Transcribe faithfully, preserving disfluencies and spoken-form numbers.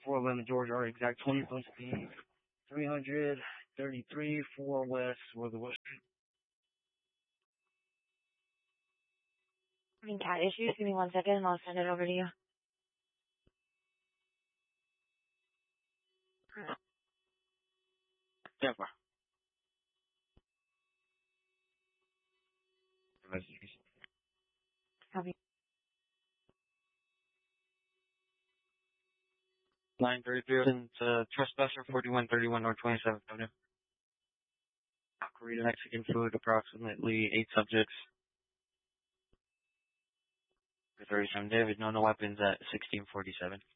four eleven George R. Exact twenty points speed. three hundred thirty-three, four West, where the West. Having cat issues. Give me one second and I'll send it over to you. Yeah, bro. Copy. nine thirty-three, and uh, trespasser forty-one thirty-one North twenty-seventh Avenue. Korean Mexican food, approximately eight subjects. thirty-seven David, no, no weapons at sixteen forty-seven.